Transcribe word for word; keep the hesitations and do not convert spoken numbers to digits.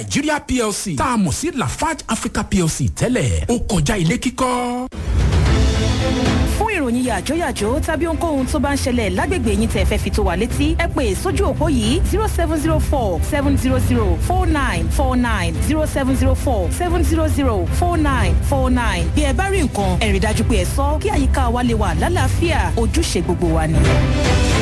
Nigeria P L C tá a mọ̀ sí Lafarge Africa P L C tẹ́lẹ̀ ó kọjá ilé kíkọ́. Fún ìròyìn yàjóyàjó tàbí ohunkóhun tó bá ń ṣẹlẹ̀ lágbègbè yín tẹ́ fẹ́ fi tó wa létí ẹ pè sójú òpó yìí zero seven zero four seven zero zero four nine four nine zero seven zero four seven zero zero four nine four nine. Bí ẹ bá rí nǹkan ẹ rí dájú pé ẹ sọ kí àyíká wa lè wà lálàáfíà ojúṣe gbogbo wa ni.